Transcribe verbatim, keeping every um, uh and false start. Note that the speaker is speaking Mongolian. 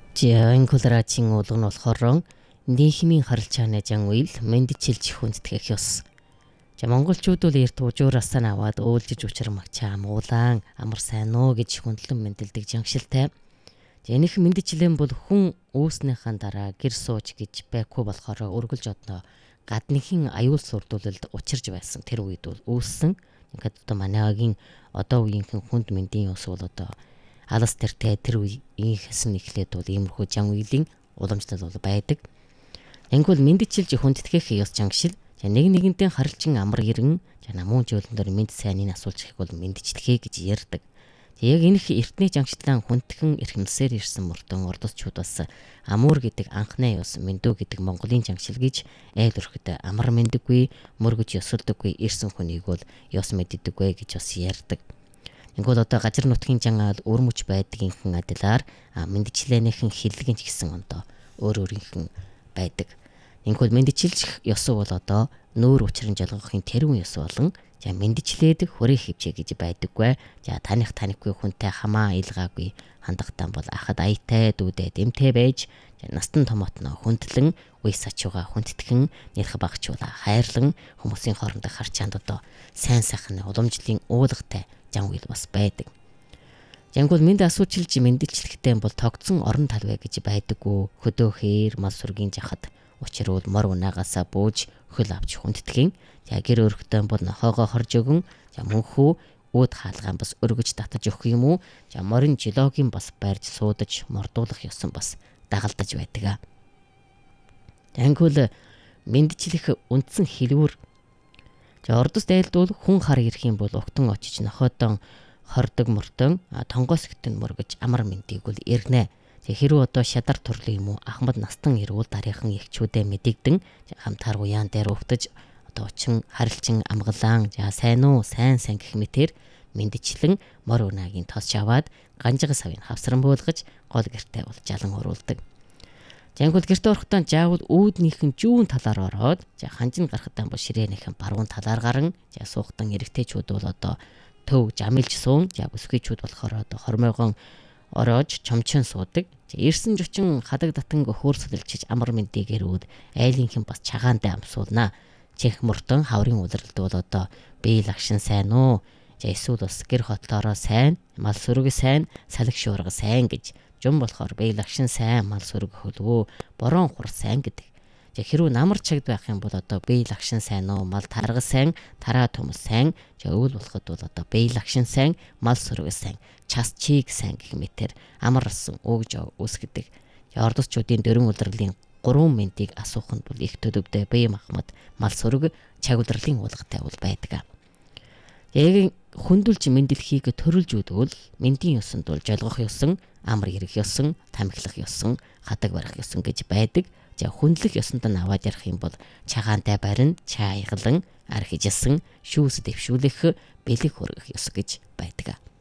Жианкулраачин улган болохоор нийгмийн харилцааны жан үйл мэндчилж хүндэтгэх ёс. За монголчууд бол эрт ужуураас нь аваад өөлжиж учрамагчаа амуулан амар сайн уу гэж хүндлэн мэндэлдэг жангшилтай. За энэх мэндчлэн бол хүн үүснийхэн дараа гэр сууж гэж байхгүй болохоор өргөлж одноо гадныхын аюул сурдуулалд учирж байсан тэр үед бол үүссэн. Ингээд одоо манайгийн одоо үеийнхэн хүнд мэндийн ёс бол одоо алас тэртээ тэр үеийнхээс нь эхлээд бол иймэрхүү жан үйлийн уламжлал бол байдаг. Англи мэндчилж хүндэтгэх ёс жангшил. За нэг нэгэнтэй харилцан амар гэрэн за намуун жуулнаар мэд сайныг асуулж ихийг бол мэндчлэхээ гэж ярьдаг. Яг энэх эртний жангшлан хүндхэн эрхэмлсээр ирсэн мөртөн ордосчууд бас амуур гэдэг анхны ёс мэндүү гэдэг Монголын жангшил гэж айл өрхөд амар мэндэггүй мөргөж ёсолдоггүй ирсэн хүнийг бол ёс мэддэггүй гэж бас ярьдаг. Ингээд одоо газар нутгийн жангаал өрмөж байдгийнхэн адилаар мэндчлэнийхэн хиллэгэн ч гэсэн ондоо өөр өөрийнхэн байдаг. Ингээд мэндчилж ёс бол одоо нүүр учрын жолгохын тэрүүн ёс болон за мэндчлээд хүрээ хөвчээ гэж байдаггүй. За таних танихгүй хүнтэй хамаа илгаагүй хандагтан бол ахад аятай дүүдээ дэмтэй байж настан томотно хүндлэн үе сачууга хүндтгэн нэрх багчуула хайрлан хүмүүсийн хоорондох харчаанд одоо сайн сайхны уламжлалын уулгатай жан үйл бас байдаг. Жангуул мэд асуучилж мэндэлчлэхтэй бол тогтсон орон талвэ гэж байдаггүй. Хөдөөхээр мал сүргийн жахад учруул мор унаагаасаа бууж хөл авч хүндтгэн. За гэр өрхтөн бол нохоогоо хорж өгөн. За мөнхүү ууд хаалгаан бас өргөж татаж өгөх юм уу? За морин жилогийн бас байрж суудаж мордуулах ёсон бас дагалдаж байдаг. Жангуул мэндчлэх үндсэн хэлбэр. За ордос дайлдвал хүн хар ирэх юм бол угтан очиж нохоодон хордог мөртөн тонгоос гэтэн мөргөж амар мэндийг бол ирнэ. Хэрвээ одоо шадар төрлөө юм уу ахмад настан ирүүл дараахан ягчүүдээ мэдэгдэн хамтаар уяан дээр угтаж одоо очин харилцан амгалан за сайн уу сайн сайн гэх мэтэр мэндчлэн мор унаагийн тосч аваад ганжга савыг хавсран буулгаж гол гэртээ бол жалан уруулдаг. Жангуул гэрт орохдоо заавал үүднийхэн зүүн талаар ороод за ханжин гарахтаа бол ширээнийхэн баруун талаар гарan за суухтан эрэгтэйчүүд бол одоо төв жамилж суун за бүсгүйчүүд болохоор одоо хормойгон ороож чомчин суудаг. Ирсэн жучин хадаг татанг хөөрсөлчиж амар мэндийг эрүүд айлынхэн бас чагаандаа амсуулнаа. Чих мөртөн хаврын улиралд бол одоо бие лагшин сайн уу? За эсвэл бас гэр хотлоороо сайн, мал сүрэг сайн, салхи шуурга сайн гэж жум болохоор бие лагшин сайн, мал сүрэг хөлвөө, борон хур сайн гэдэг. За хэрвээ намар чагд байх юм бол одоо бие лагшин сайн уу, мал тарга сайн, тараа төмс сайн, за өвөл болоход бол одоо бие лагшин сайн, мал сүрэг сайн, час чиг сайн гэх мэтэр амарсан өгж үсгэдэг. Ордосчуудын дөрвөн улирлын гурван мэндийг асууханд бол их төлөвдөө бие махмад, мал сүрэг, чаг улирлын уулгатай бол байдаг. Яг хүндүүлж мэндэлхийг төрөлж үдвэл мэндийн ёсонд бол жолгох ёсон, амар ирэх ёсон, тамхилах ёсон, хадаг барах ёсон гэж байдаг. За хүндлэх ёсонд нь аваад ярих юм бол чагаантай барин, чааялан, архижсан, шүүс дэвшүүлэх, бэлэг хүргэх ёс гэж байдаг.